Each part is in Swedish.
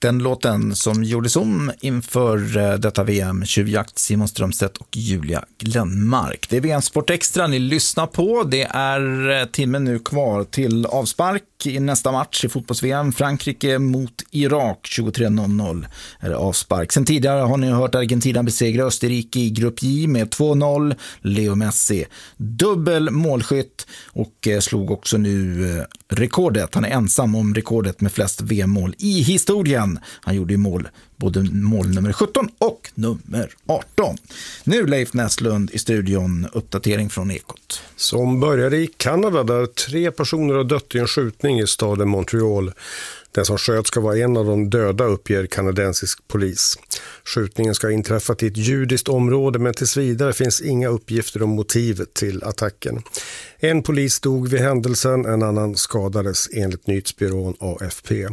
Den låten som gjordes om inför detta VM, Tjuvjakt, Simon Strömstedt och Julia Glenmark. Det är VM Sport Extra ni lyssnar på. Det är timmen nu kvar till avspark i nästa match i fotbolls-VM. Frankrike mot Irak, 23.00 är det avspark. Sen tidigare har ni hört Argentina besegra Österrike i grupp J med 2-0. Leo Messi dubbel målskytt och slog också nu rekordet. Han är ensam om rekordet med flest VM-mål i historien. Han gjorde ju både mål nummer 17 och nummer 18. Nu Leif Näslund i studion, uppdatering från Ekot. Som började i Kanada där 3 personer har dött i en skjutning i staden Montreal. Den som sköt ska vara en av de döda, uppger kanadensisk polis. Skjutningen ska ha inträffat i ett judiskt område, men tills vidare finns inga uppgifter om motivet till attacken. En polis dog vid händelsen, en annan skadades enligt nyhetsbyrån AFP.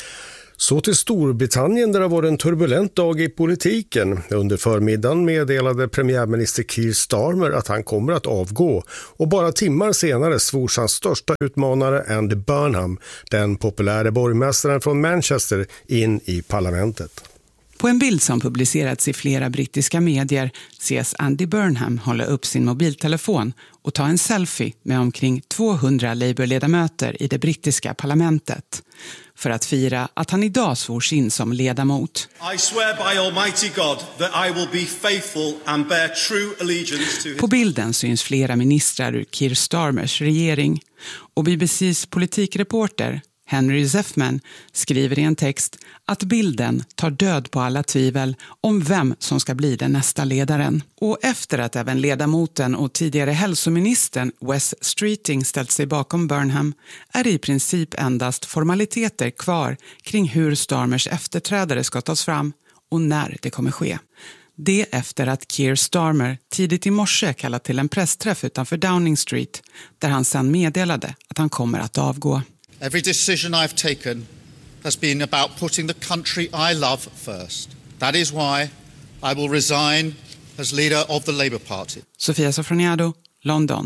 Så till Storbritannien där det var en turbulent dag i politiken. Under förmiddagen meddelade premiärminister Keir Starmer att han kommer att avgå. Och bara timmar senare svors hans största utmanare Andy Burnham, den populära borgmästaren från Manchester, in i parlamentet. På en bild som publicerats i flera brittiska medier ses Andy Burnham hålla upp sin mobiltelefon och ta en selfie med omkring 200 Labour-ledamöter i det brittiska parlamentet för att fira att han idag svors in som ledamot. I swear by Almighty God that I will be faithful and bear true allegiance to his... På bilden syns flera ministrar ur Keir Starmers regering och BBCs politikreporter Henry Zeffman skriver i en text att bilden tar död på alla tvivel om vem som ska bli den nästa ledaren. Och efter att även ledamoten och tidigare hälsoministern Wes Streeting ställt sig bakom Burnham är det i princip endast formaliteter kvar kring hur Starmers efterträdare ska tas fram och när det kommer ske. Det efter att Keir Starmer tidigt i morse kallat till en pressträff utanför Downing Street där han sedan meddelade att han kommer att avgå. Every decision I've taken has been about putting the country I love first. That is why I will resign as leader of the Labour Party. Sofia Sofroniado, London.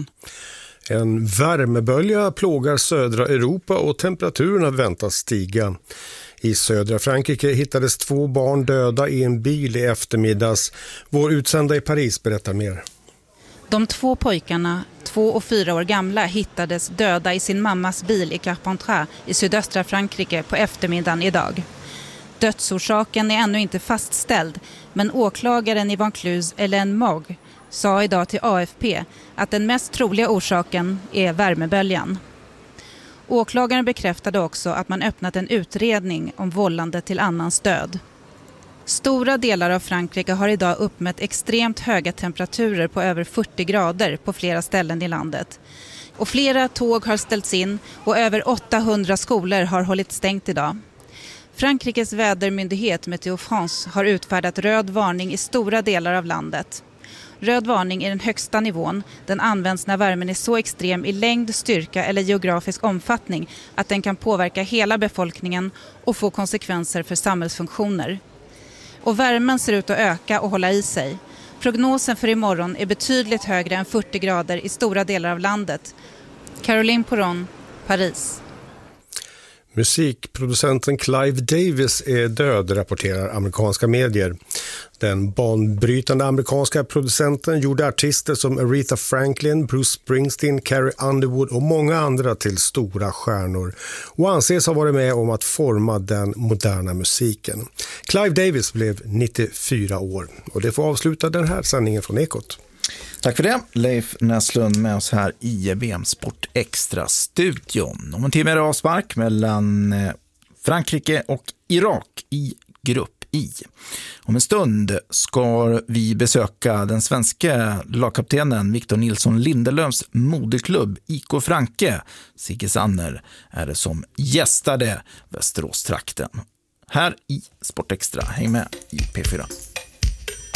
En värmebölja plågar södra Europa och temperaturerna väntas stiga. I södra Frankrike hittades 2 barn döda i en bil i eftermiddags. Vår utsända i Paris berättar mer. De 2 pojkarna, 2 och 4 år gamla, hittades döda i sin mammas bil i Carpentras i sydöstra Frankrike på eftermiddagen idag. Dödsorsaken är ännu inte fastställd, men åklagaren i Vaucluse, Hélène Morgue, sa idag till AFP att den mest troliga orsaken är värmeböljan. Åklagaren bekräftade också att man öppnat en utredning om vållande till annans död. Stora delar av Frankrike har idag uppmätt extremt höga temperaturer på över 40 grader på flera ställen i landet. Och flera tåg har ställts in och över 800 skolor har hållit stängt idag. Frankrikes vädermyndighet Météo France har utfärdat röd varning i stora delar av landet. Röd varning är den högsta nivån. Den används när värmen är så extrem i längd, styrka eller geografisk omfattning att den kan påverka hela befolkningen och få konsekvenser för samhällsfunktioner. Och värmen ser ut att öka och hålla i sig. Prognosen för imorgon är betydligt högre än 40 grader i stora delar av landet. Caroline Poron, Paris. Musikproducenten Clive Davis är död, rapporterar amerikanska medier. Den banbrytande amerikanska producenten gjorde artister som Aretha Franklin, Bruce Springsteen, Carrie Underwood och många andra till stora stjärnor och anses ha varit med om att forma den moderna musiken. Clive Davis blev 94 år och det får avsluta den här sändningen från Ekot. Tack för det. Leif Näslund med oss här i VM Sport Extra-studion. Om en timme är det avspark mellan Frankrike och Irak i grupp I. Om en stund ska vi besöka den svenska lagkaptenen Victor Nilsson Lindelöfs moderklubb IK Franke. Sigge Sanner är det som gästade Västerås-trakten. Här i Sport Extra. Häng med i P4.